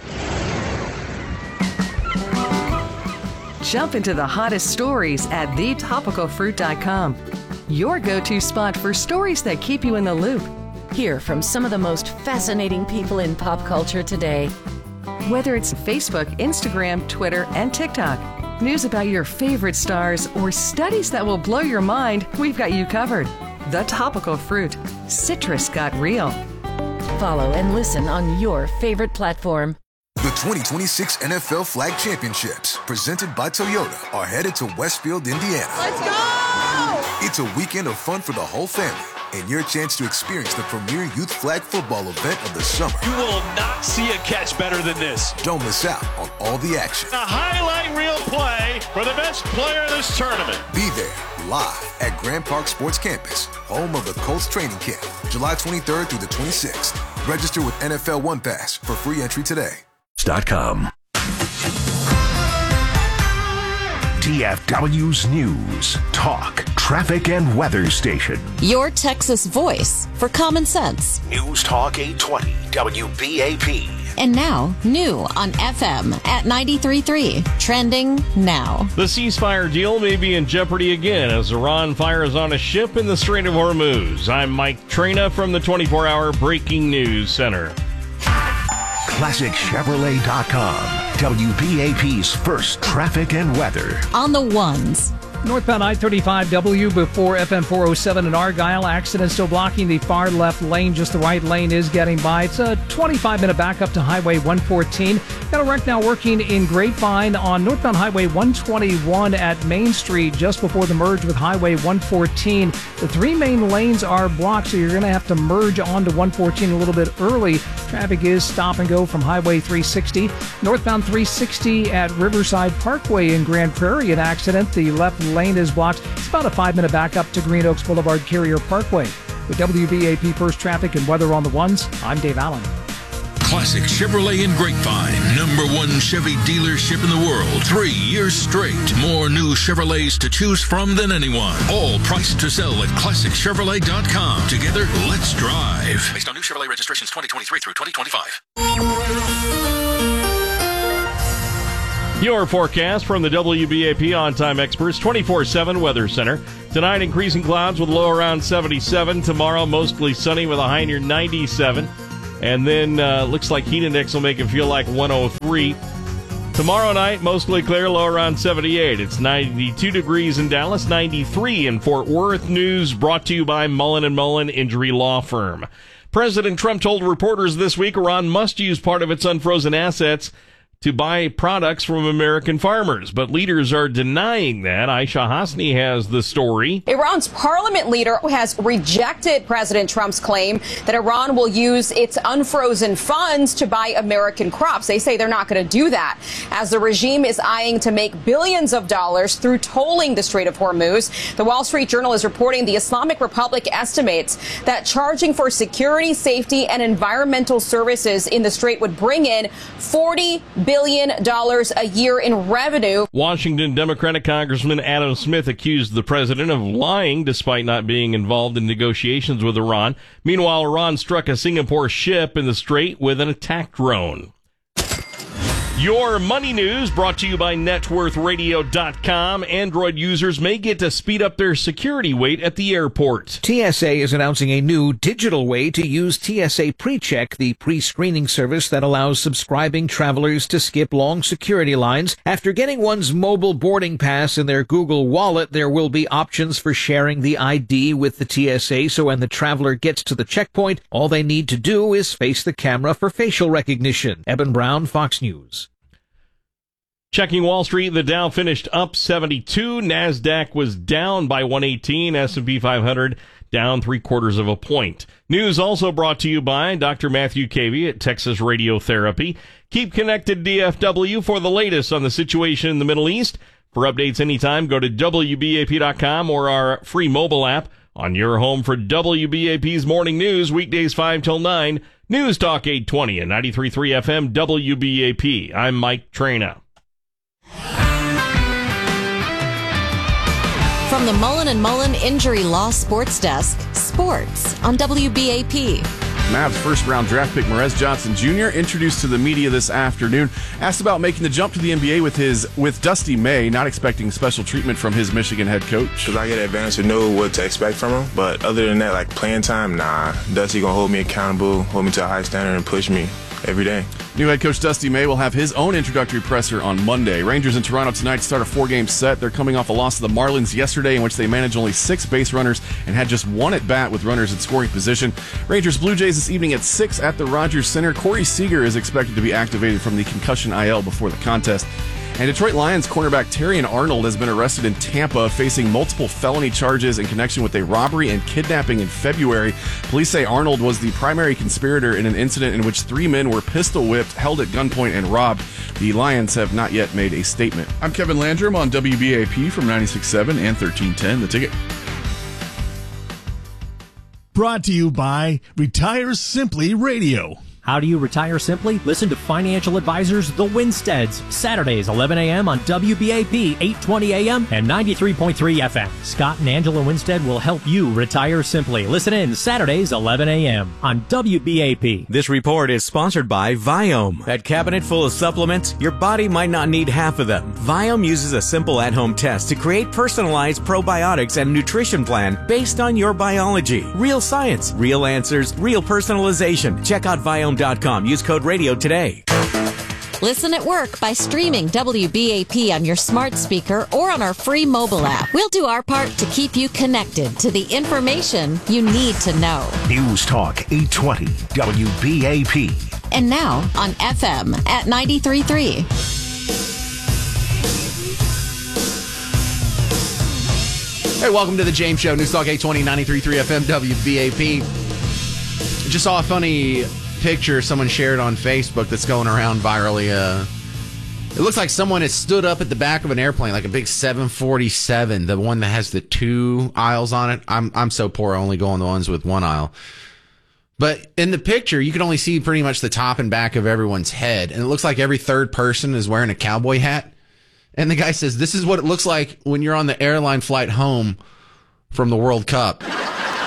Speaker 27: Jump into the hottest stories at the topical fruit dot com. Your go-to spot for stories that keep you in the loop.
Speaker 28: Hear from some of the most fascinating people in pop culture today.
Speaker 27: Whether it's Facebook, Instagram, Twitter, and TikTok, news about your favorite stars, or studies that will blow your mind, we've got you covered. The Topical Fruit. Citrus got real.
Speaker 28: Follow and listen on your favorite platform.
Speaker 29: The twenty twenty-six N F L Flag Championships, presented by Toyota, are headed to Westfield, Indiana.
Speaker 24: Let's go!
Speaker 29: It's a weekend of fun for the whole family, and your chance to experience the premier youth flag football event of the summer.
Speaker 30: You will not see a catch better than this.
Speaker 29: Don't miss out on all the action.
Speaker 30: A highlight reel play for the best player of this tournament.
Speaker 29: Be there, live at Grand Park Sports Campus, home of the Colts training camp, July twenty-third through the twenty-sixth. Register with N F L One Pass for free entry today.
Speaker 7: Dot com. T F W's News, Talk, Traffic, and Weather Station.
Speaker 9: Your Texas voice for common sense.
Speaker 7: News Talk eight twenty W B A P.
Speaker 9: And now, new on F M at ninety-three point three. Trending now.
Speaker 31: The ceasefire deal may be in jeopardy again as Iran fires on a ship in the Strait of Hormuz. I'm Mike Trina from the twenty-four hour Breaking News Center.
Speaker 7: Classic Chevrolet dot com. W B A P's first traffic and weather.
Speaker 9: On the ones.
Speaker 11: Northbound I thirty-five W before F M four oh seven in Argyle. Accident still blocking the far left lane. Just the right lane is getting by. It's a twenty-five minute backup to Highway one fourteen. Got a wreck now working in Grapevine on northbound Highway one twenty-one at Main Street just before the merge with Highway one fourteen. The three main lanes are blocked, so you're going to have to merge onto one fourteen a little bit early. Traffic is stop and go from Highway three sixty. Northbound three sixty at Riverside Parkway in Grand Prairie. An accident. The left lane is blocked. It's about a five minute backup to Green Oaks Boulevard Carrier Parkway. With W B A P First Traffic and Weather on the Ones, I'm Dave Allen.
Speaker 1: Classic Chevrolet in Grapevine. Number one Chevy dealership in the world. Three years straight. More new Chevrolets to choose from than anyone. All priced to sell at classic chevrolet dot com. Together, let's drive.
Speaker 3: Based on new Chevrolet registrations twenty twenty-three through twenty twenty-five.
Speaker 31: Your forecast from the W B A P On-Time Experts twenty-four seven Weather Center. Tonight, increasing clouds with a low around seventy-seven. Tomorrow, mostly sunny with a high near ninety-seven. And then, uh, looks like heat index will make it feel like one oh three. Tomorrow night, mostly clear, low around seventy-eight. It's ninety-two degrees in Dallas, ninety-three in Fort Worth. News brought to you by Mullen and Mullen Injury Law Firm. President Trump told reporters this week Iran must use part of its unfrozen assets to buy products from American farmers, but leaders are denying that. Aisha Hasni has the story.
Speaker 4: Iran's parliament leader has rejected President Trump's claim that Iran will use its unfrozen funds to buy American crops. They say they're not going to do that, as the regime is eyeing to make billions of dollars through tolling the Strait of Hormuz. The Wall Street Journal is reporting the Islamic Republic estimates that charging for security, safety, and environmental services in the Strait would bring in forty billion dollars a year in revenue.
Speaker 31: Washington Democratic Congressman Adam Smith accused the president of lying despite not being involved in negotiations with Iran. Meanwhile, Iran struck a Singapore ship in the Strait with an attack drone. Your money news brought to you by net worth radio dot com. Android users may get to speed up their security wait at the airport.
Speaker 5: T S A is announcing a new digital way to use T S A PreCheck, the pre-screening service that allows subscribing travelers to skip long security lines. After getting one's mobile boarding pass in their Google Wallet, there will be options for sharing the I D with the T S A, so when the traveler gets to the checkpoint, all they need to do is face the camera for facial recognition. Eben Brown, Fox News.
Speaker 31: Checking Wall Street, the Dow finished up seventy-two. NASDAQ was down by one eighteen. S and P five hundred down three quarters of a point. News also brought to you by Doctor Matthew Cavey at Texas Radiotherapy. Keep connected, D F W, for the latest on the situation in the Middle East. For updates anytime, go to W B A P dot com or our free mobile app on your home for W B A P's morning news, weekdays five till nine. News Talk eight twenty and ninety-three point three F M W B A P. I'm Mike Trena.
Speaker 9: From the Mullen and Mullen Injury Law Sports Desk, sports on W B A P.
Speaker 19: Mavs first-round draft pick Marez Johnson Junior introduced to the media this afternoon, asked about making the jump to the N B A with his with Dusty May, not expecting special treatment from his Michigan head coach.
Speaker 20: Because I get the advantage to know what to expect from him, but other than that, like playing time, nah. Dusty gonna hold me accountable, hold me to a high standard, and push me every day.
Speaker 19: New head coach Dusty May will have his own introductory presser on Monday. Rangers in Toronto tonight start a four-game set. They're coming off a loss to the Marlins yesterday, in which they managed only six base runners and had just one at bat with runners in scoring position. Rangers Blue Jays this evening at six at the Rogers Center. Corey Seager is expected to be activated from the concussion I L before the contest. And Detroit Lions cornerback Terrion Arnold has been arrested in Tampa, facing multiple felony charges in connection with a robbery and kidnapping in February. Police say Arnold was the primary conspirator in an incident in which three men were pistol whipped, held at gunpoint, and robbed. The Lions have not yet made a statement.
Speaker 21: I'm Kevin Landrum on W B A P from ninety-six point seven and thirteen ten. The Ticket.
Speaker 22: Brought to you by Retire Simply Radio.
Speaker 23: How do you retire simply? Listen to financial advisors The Winsteads, Saturdays, eleven a.m. on W B A P, eight twenty a.m. and ninety-three point three F M. Scott and Angela Winstead will help you retire simply. Listen in Saturdays, eleven a.m. on W B A P.
Speaker 25: This report is sponsored by Viome. That cabinet full of supplements, your body might not need half of them. Viome uses a simple at-home test to create personalized probiotics and nutrition plan based on your biology. Real science, real answers, real personalization. Check out Viome dot com. Use code radio today.
Speaker 9: Listen at work by streaming W B A P on your smart speaker or on our free mobile app. We'll do our part to keep you connected to the information you need to know.
Speaker 25: News Talk eight twenty W B A P.
Speaker 9: And now on F M at ninety-three point three.
Speaker 16: Hey, welcome to the James Show. News Talk eight twenty, ninety-three point three F M, W B A P. Just saw a funny picture someone shared on Facebook that's going around virally. Uh, it looks like someone has stood up at the back of an airplane, like a big seven forty-seven, the one that has the two aisles on it. I'm I'm so poor, I only go on the ones with one aisle. But in the picture, you can only see pretty much the top and back of everyone's head. And it looks like every third person is wearing a cowboy hat. And the guy says, this is what it looks like when you're on the airline flight home from the World Cup. They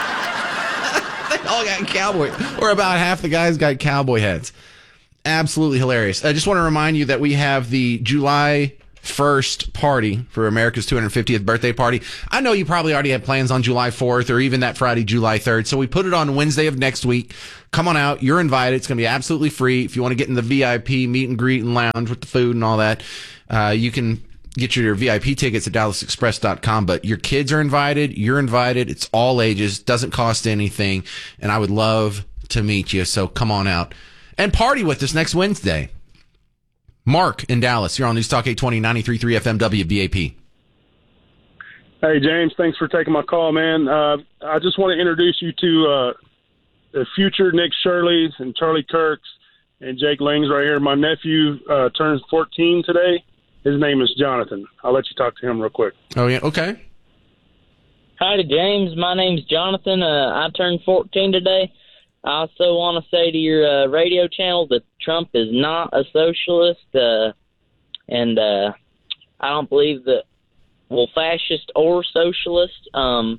Speaker 16: all got cowboy, or about half the guys got cowboy hats. Absolutely hilarious. I just want to remind you that we have the July first party for America's two hundred fiftieth birthday party. I know you probably already have plans on July fourth or even that Friday, July third. So we put it on Wednesday of next week. Come on out. You're invited. It's going to be absolutely free. If you want to get in the V I P meet and greet and lounge with the food and all that, uh, you can get your V I P tickets at dallas express dot com. But your kids are invited. You're invited. It's all ages. Doesn't cost anything. And I would love to meet you. So come on out and party with us next Wednesday. Mark in Dallas, you're on News Talk eight twenty, ninety-three point three F M W B A P.
Speaker 2: Hey, James, thanks for taking my call, man. Uh, I just want to introduce you to uh, the future Nick Shirleys and Charlie Kirks and Jake Lings right here. My nephew uh, turns fourteen today. His name is Jonathan. I'll let you talk to him real quick.
Speaker 16: Oh, yeah? Okay.
Speaker 6: Hi to James. My name's Jonathan. Uh, I turned fourteen today. I also want to say to your uh, radio channel that Trump is not a socialist, uh, and uh, I don't believe that, well, fascist or socialist, um,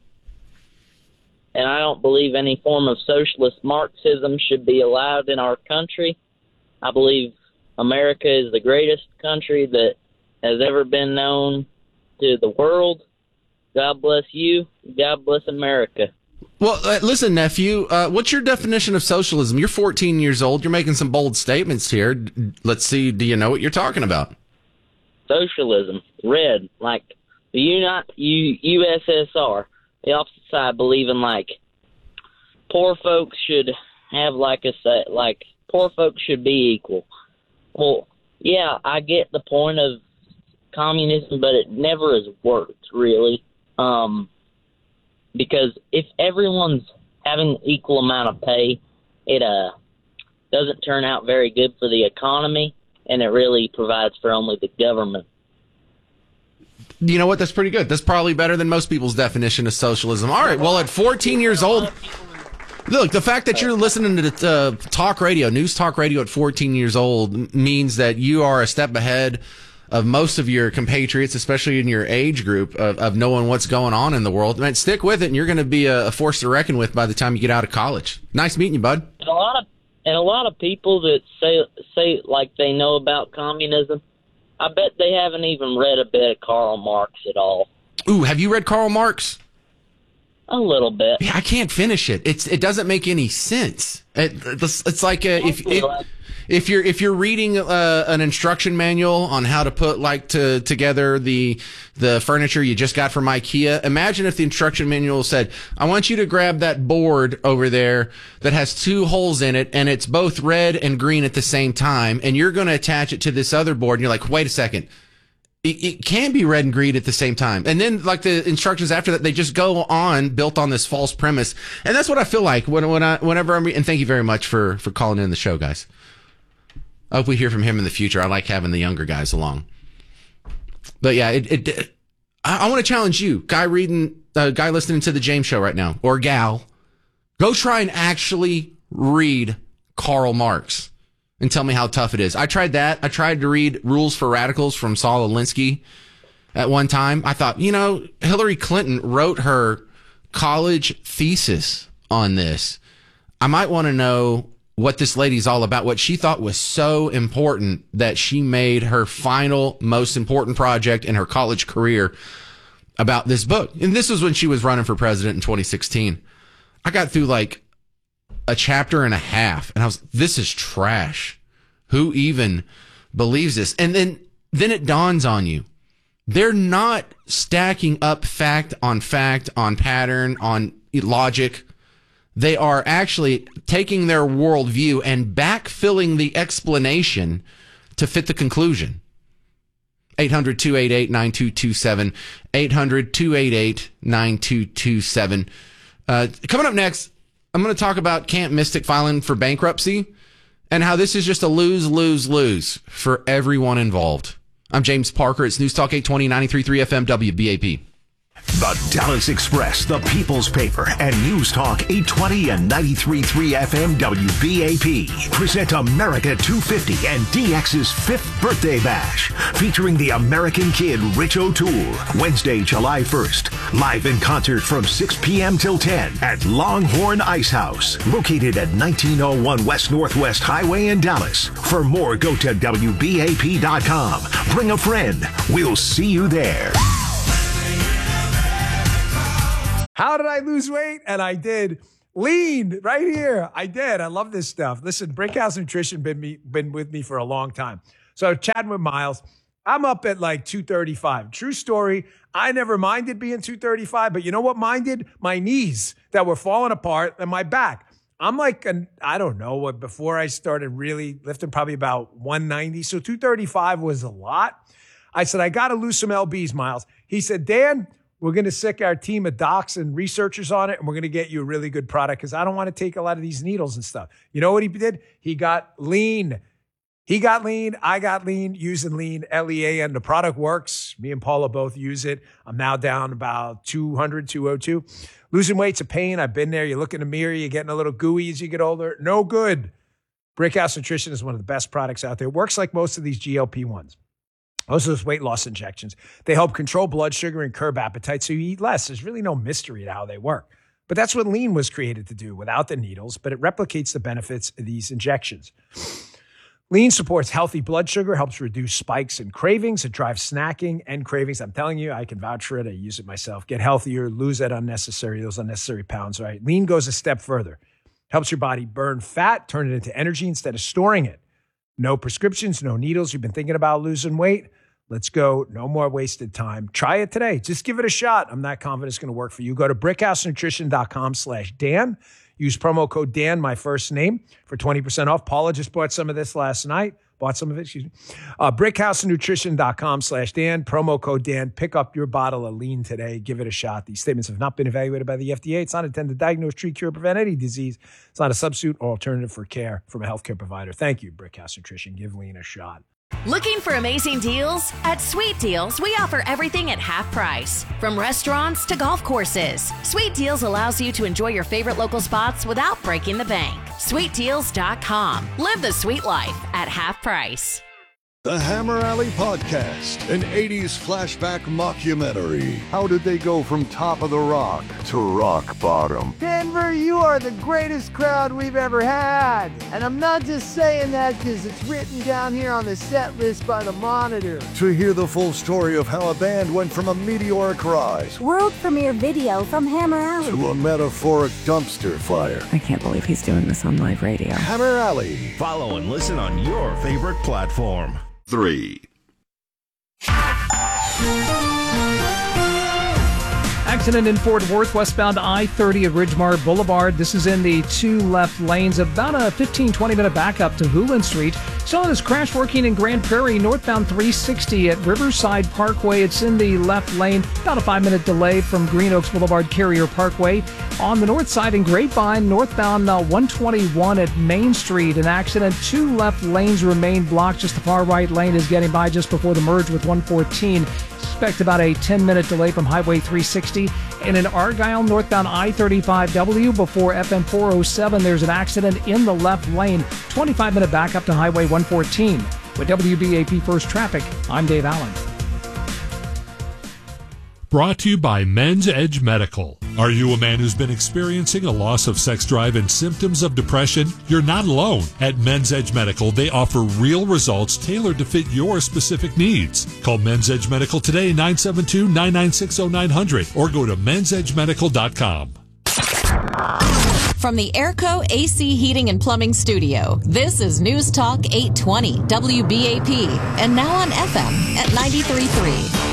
Speaker 6: and I don't believe any form of socialist Marxism should be allowed in our country. I believe America is the greatest country that has ever been known to the world. God bless you. God bless America.
Speaker 16: Well, uh, listen, nephew, uh, what's your definition of socialism? You're fourteen years old. You're making some bold statements here. D- let's see. Do you know what you're talking about?
Speaker 6: Socialism, red, like the Uni- U- U S S R. The opposite side believe in, like, poor folks should have, like, a say, like, poor folks should be equal. Well, yeah, I get the point of communism, but it never has worked, really. Um... Because if everyone's having equal amount of pay, it uh doesn't turn out very good for the economy, and it really provides for only the government.
Speaker 16: You know what? That's pretty good. That's probably better than most people's definition of socialism. All right. Well, at fourteen years old, look, the fact that you're listening to uh, talk radio, news talk radio at fourteen years old means that you are a step ahead of most of your compatriots, especially in your age group, of, of knowing what's going on in the world. Man, stick with it, and you're going to be a, a force to reckon with by the time you get out of college. Nice meeting you, bud.
Speaker 6: And a lot of and a lot of people that say say like they know about communism, I bet they haven't even read a bit of Karl Marx at all.
Speaker 16: Ooh, have you read Karl Marx?
Speaker 6: A little bit.
Speaker 16: Yeah, I can't finish it. It's it doesn't make any sense. It, it's, it's like a, if. It, If you're if you're reading uh, an instruction manual on how to put like to together the the furniture you just got from IKEA, imagine if the instruction manual said, "I want you to grab that board over there that has two holes in it, and it's both red and green at the same time, and you're going to attach it to this other board." And you're like, "Wait a second, it, it can be red and green at the same time." And then like the instructions after that, they just go on built on this false premise, and that's what I feel like when when I whenever I'm. Re- and thank you very much for for calling in the show, guys. I hope we hear from him in the future. I like having the younger guys along. But yeah, it, it, I, I want to challenge you, guy reading, uh, guy listening to the James Show right now, or gal, go try and actually read Karl Marx and tell me how tough it is. I tried that. I tried to read Rules for Radicals from Saul Alinsky at one time. I thought, you know, Hillary Clinton wrote her college thesis on this. I might want to know what this lady's all about, what she thought was so important that she made her final, most important project in her college career about this book. And this was when she was running for president in twenty sixteen. I got through like a chapter and a half, and I was, this is trash. Who even believes this? And then, then it dawns on you. They're not stacking up fact on fact, on pattern, on logic. They are actually taking their worldview and backfilling the explanation to fit the conclusion. eight hundred, two eight eight, nine two two seven. eight hundred, two eight eight, nine two two seven. Uh, coming up next, I'm going to talk about Camp Mystic filing for bankruptcy and how this is just a lose, lose, lose for everyone involved. I'm James Parker. It's News Talk eight twenty, ninety-three point three F M W B A P.
Speaker 8: The Dallas Express, the People's Paper, and News Talk eight twenty and ninety-three point three F M W B A P present America two fifty and D X's fifth birthday bash, featuring the American Kid Rich O'Toole, Wednesday, July first. Live in concert from six p.m. till ten at Longhorn Ice House, located at nineteen oh one West Northwest Highway in Dallas. For more, go to W B A P dot com. Bring a friend. We'll see you there.
Speaker 10: How did I lose weight? And I did. Lean right here. I did. I love this stuff. Listen, Brickhouse Nutrition been me been with me for a long time. So chatting with Miles, I'm up at like two thirty-five. True story. I never minded being two thirty-five, but you know what minded? My knees that were falling apart and my back. I'm like, an, I don't know what, before I started really lifting, probably about one ninety. So two thirty-five was a lot. I said, I got to lose some L Bs, Miles. He said, Dan, we're going to sick our team of docs and researchers on it, and we're going to get you a really good product because I don't want to take a lot of these needles and stuff. You know what he did? He got lean. He got lean. I got lean using lean, L E A, and the product works. Me and Paula both use it. I'm now down about two hundred, two oh two. Losing weight's a pain. I've been there. You look in the mirror, you're getting a little gooey as you get older. No good. Brickhouse Nutrition is one of the best products out there. It works like most of these G L P ones. Most of those weight loss injections, they help control blood sugar and curb appetite so you eat less. There's really no mystery to how they work. But that's what lean was created to do without the needles, but it replicates the benefits of these injections. Lean supports healthy blood sugar, helps reduce spikes and cravings. It drives snacking and cravings. I'm telling you, I can vouch for it. I use it myself. Get healthier, lose that unnecessary, those unnecessary pounds, right? Lean goes a step further. Helps your body burn fat, turn it into energy instead of storing it. No prescriptions, no needles. You've been thinking about losing weight? Let's go. No more wasted time. Try it today. Just give it a shot. I'm not confident it's going to work for you. Go to brickhousenutrition.com slash Dan. Use promo code Dan, my first name, for twenty percent off. Paula just bought some of this last night. Bought some of it, excuse me. Uh, brickhousenutrition.com slash Dan. Promo code Dan. Pick up your bottle of lean today. Give it a shot. These statements have not been evaluated by the F D A. It's not intended to diagnose, treat, cure, prevent any disease. It's not a substitute or alternative for care from a healthcare provider. Thank you, Brickhouse Nutrition. Give lean a shot.
Speaker 12: Looking for amazing deals? At Sweet Deals, we offer everything at half price. From restaurants to golf courses, Sweet Deals allows you to enjoy your favorite local spots without breaking the bank. sweet deals dot com. Live the sweet life at half price.
Speaker 13: The Hammer Alley Podcast, an eighties flashback mockumentary. How did they go from top of the rock to rock bottom?
Speaker 14: Denver, you are the greatest crowd we've ever had. And I'm not just saying that because it's written down here on the set list by the Monitor.
Speaker 13: To hear the full story of how a band went from a meteoric rise,
Speaker 15: world premiere video from Hammer Alley,
Speaker 13: to a metaphoric dumpster fire.
Speaker 15: I can't believe he's doing this on live radio.
Speaker 13: Hammer Alley.
Speaker 8: Follow and listen on your favorite platform.
Speaker 13: Three.
Speaker 11: Accident in Fort Worth, westbound I thirty at Ridgemar Boulevard. This is in the two left lanes. About a fifteen, twenty minute backup to Hoolan Street. Saw this crash working in Grand Prairie, northbound three sixty at Riverside Parkway. It's in the left lane. About a five minute delay from Green Oaks Boulevard, Carrier Parkway. On the north side in Grapevine, northbound uh, one twenty-one at Main Street. An accident. Two left lanes remain blocked. Just the far right lane is getting by just before the merge with one fourteen. Expect about a ten minute delay from Highway three sixty. And in Argyle, northbound I thirty-five W before F M four oh seven, there's an accident in the left lane. twenty-five minute backup to Highway one fourteen. With W B A P First Traffic, I'm Dave Allen.
Speaker 17: Brought to you by Men's Edge Medical. Are you a man who's been experiencing a loss of sex drive and symptoms of depression? You're not alone. At Men's Edge Medical, they offer real results tailored to fit your specific needs. Call Men's Edge Medical today, nine seven two, nine nine six, oh nine hundred, or go to men's edge medical dot com.
Speaker 9: From the Airco A C Heating and Plumbing Studio, this is News Talk eight twenty W B A P, and now on F M at ninety-three point three.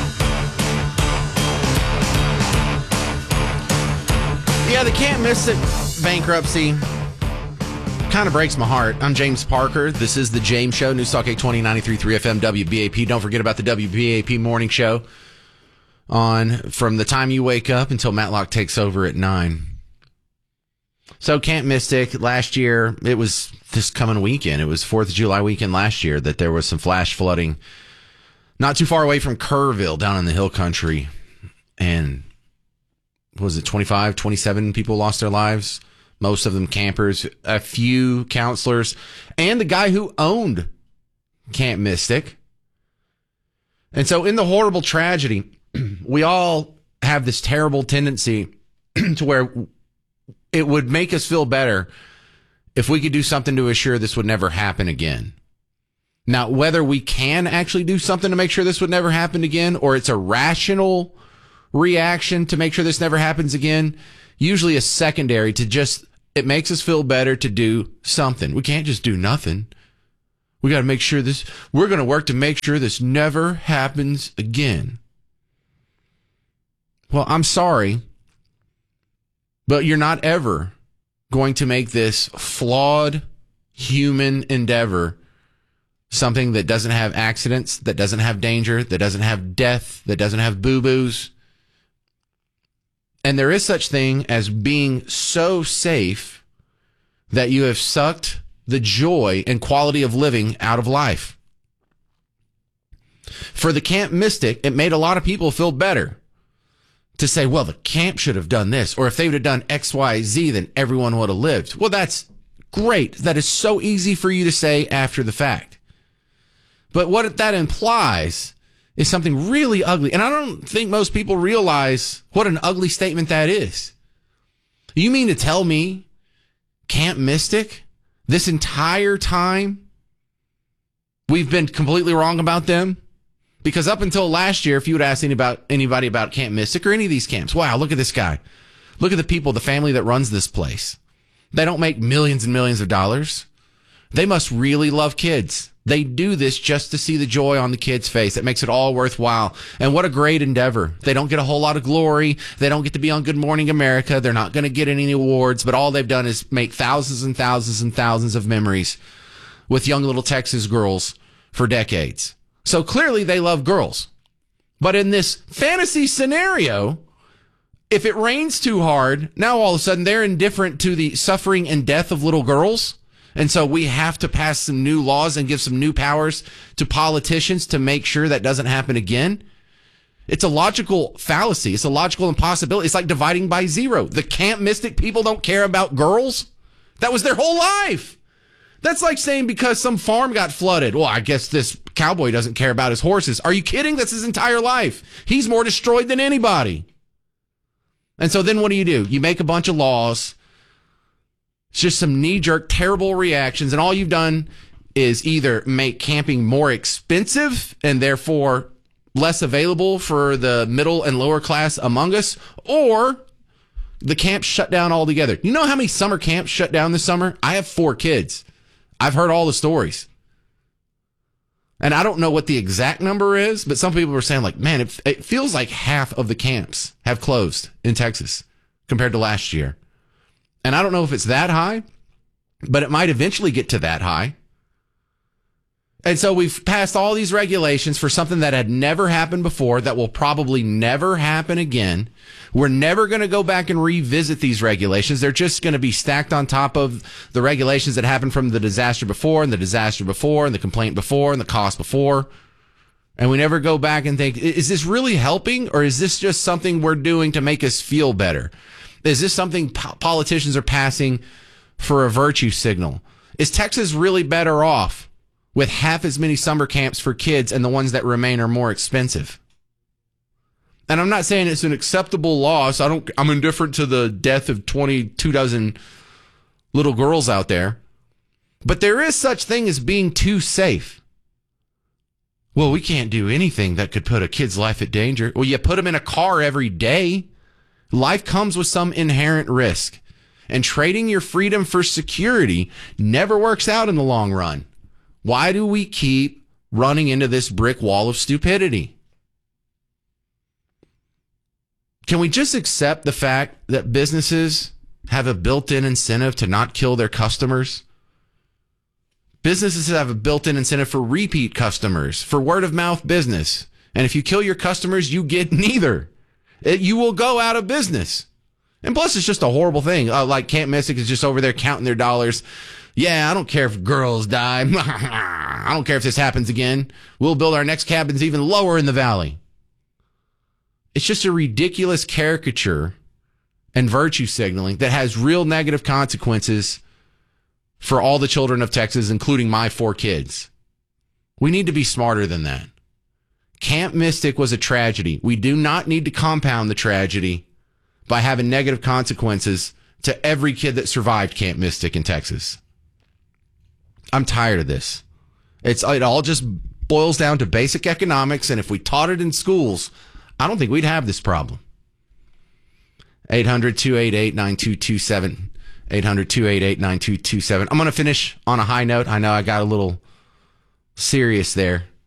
Speaker 16: Yeah, the Can't Miss It bankruptcy kind of breaks my heart. I'm James Parker. This is the James Show, News Talk eight twenty, ninety-three point three F M, W B A P. Don't forget about the W B A P morning show on from the time you wake up until Matlock takes over at nine. So Can't Miss It, last year, it was this coming weekend. It was fourth of July weekend last year that there was some flash flooding not too far away from Kerrville down in the hill country. And what was it, twenty-five, twenty-seven people lost their lives. Most of them campers, a few counselors, and the guy who owned Camp Mystic. And so in the horrible tragedy, we all have this terrible tendency to where it would make us feel better if we could do something to assure this would never happen again. Now, whether we can actually do something to make sure this would never happen again, or it's a rational reaction to make sure this never happens again, usually is secondary to just, it makes us feel better to do something. We can't just do nothing. We got to make sure this, we're going to work to make sure this never happens again. Well, I'm sorry, but you're not ever going to make this flawed human endeavor something that doesn't have accidents, that doesn't have danger, that doesn't have death, that doesn't have boo-boos. And there is such thing as being so safe that you have sucked the joy and quality of living out of life. For the Camp Mystic, it made a lot of people feel better to say, well, the camp should have done this, or if they would have done X, Y, Z, then everyone would have lived. Well, that's great. That is so easy for you to say after the fact. But what that implies is something really ugly. And I don't think most people realize what an ugly statement that is. You mean to tell me Camp Mystic, this entire time, we've been completely wrong about them? Because up until last year, if you would ask anybody about, anybody about Camp Mystic or any of these camps, wow, look at this guy. Look at the people, the family that runs this place. They don't make millions and millions of dollars. They must really love kids. They do this just to see the joy on the kid's face. It makes it all worthwhile. And what a great endeavor. They don't get a whole lot of glory. They don't get to be on Good Morning America. They're not going to get any awards, but all they've done is make thousands and thousands and thousands of memories with young little Texas girls for decades. So clearly they love girls. But in this fantasy scenario, if it rains too hard, now all of a sudden they're indifferent to the suffering and death of little girls. And so we have to pass some new laws and give some new powers to politicians to make sure that doesn't happen again. It's a logical fallacy. It's a logical impossibility. It's like dividing by zero. The Camp Mystic people don't care about girls. That was their whole life. That's like saying because some farm got flooded, well, I guess this cowboy doesn't care about his horses. Are you kidding? That's his entire life. He's more destroyed than anybody. And so then what do you do? You make a bunch of laws. It's just some knee-jerk, terrible reactions, and all you've done is either make camping more expensive and therefore less available for the middle and lower class among us, or the camp shut down altogether. You know how many summer camps shut down this summer? I have four kids. I've heard all the stories. And I don't know what the exact number is, but some people were saying, like, man, it, it feels like half of the camps have closed in Texas compared to last year. And I don't know if it's that high, but it might eventually get to that high. And so we've passed all these regulations for something that had never happened before, that will probably never happen again. We're never going to go back and revisit these regulations. They're just going to be stacked on top of the regulations that happened from the disaster before and the disaster before and the complaint before and the cost before. And we never go back and think, is this really helping, or is this just something we're doing to make us feel better? Is this something po- politicians are passing for a virtue signal? Is Texas really better off with half as many summer camps for kids, and the ones that remain are more expensive? And I'm not saying it's an acceptable loss. I don't, I'm indifferent to the death of twenty-two dozen little girls out there. But there is such thing as being too safe. Well, we can't do anything that could put a kid's life at danger. Well, you put them in a car every day. Life comes with some inherent risk, and trading your freedom for security never works out in the long run. Why do we keep running into this brick wall of stupidity? Can we just accept the fact that businesses have a built-in incentive to not kill their customers? Businesses have a built-in incentive for repeat customers, for word-of-mouth business. And if you kill your customers, you get neither. It, you will go out of business. And plus, it's just a horrible thing. Uh, like Camp Mystic is just over there counting their dollars. Yeah, I don't care if girls die. I don't care if this happens again. We'll build our next cabins even lower in the valley. It's just a ridiculous caricature and virtue signaling that has real negative consequences for all the children of Texas, including my four kids. We need to be smarter than that. Camp Mystic was a tragedy. We do not need to compound the tragedy by having negative consequences to every kid that survived Camp Mystic in Texas. I'm tired of this. It's it all just boils down to basic economics, and if we taught it in schools, I don't think we'd have this problem. eight hundred, two eight eight, nine two two seven. eight hundred, two eight eight, nine two two seven. I'm going to finish on a high note. I know I got a little serious there.